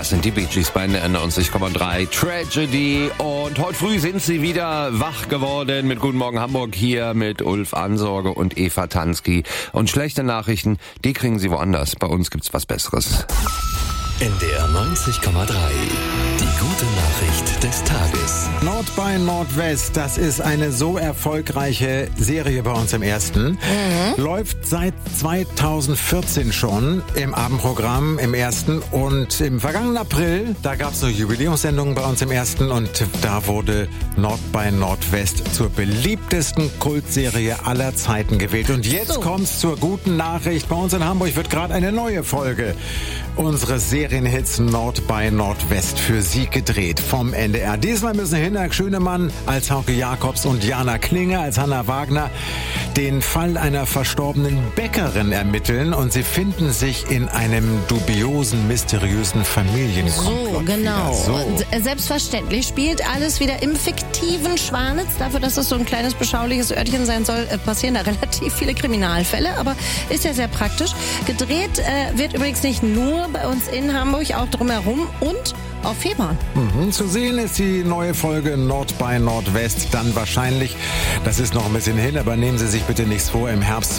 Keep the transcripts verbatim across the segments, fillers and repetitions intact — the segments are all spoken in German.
Das sind die Bee Gees bei N D R neunzig Komma drei Tragedy. Und heute früh sind sie wieder wach geworden mit Guten Morgen Hamburg hier mit Ulf Ansorge und Eva Tansky. Und schlechte Nachrichten, die kriegen sie woanders. Bei uns gibt's was Besseres. N D R neunzig Komma drei. Die gute Nachricht des Tages. Nord by Nordwest, das ist eine so erfolgreiche Serie bei uns im Ersten. Mhm. Läuft seit zweitausendvierzehn schon im Abendprogramm im Ersten. Und im vergangenen April, da gab es eine Jubiläumssendung bei uns im Ersten. Und da wurde Nord by Nordwest zur beliebtesten Kultserie aller Zeiten gewählt. Und jetzt so. kommt's zur guten Nachricht. Bei uns in Hamburg wird gerade eine neue Folge unseres Serienhits Nord by Nordwest für Sie gedreht vom N D R. Diesmal müssen Hinak Schönemann als Hauke Jacobs und Jana Klinger als Hannah Wagner den Fall einer verstorbenen Bäckerin ermitteln und sie finden sich in einem dubiosen, mysteriösen Familienkomplott. So, genau. So. Und selbstverständlich spielt alles wieder im fiktiven Schwanitz. Dafür, dass es so ein kleines, beschauliches Örtchen sein soll, passieren da relativ viele Kriminalfälle, aber ist ja sehr praktisch. Gedreht äh, wird übrigens nicht nur bei uns in Hamburg, auch drumherum und auf Fehmarn. Mhm. Zu sehen ist die neue Folge Nord by Nordwest dann wahrscheinlich, das ist noch ein bisschen hin, aber nehmen Sie sich bitte nichts vor, im Herbst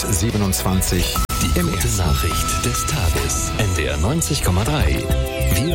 zweitausendsiebenundzwanzig. Die gute Nachricht des Tages. N D R neunzig Komma drei. Wir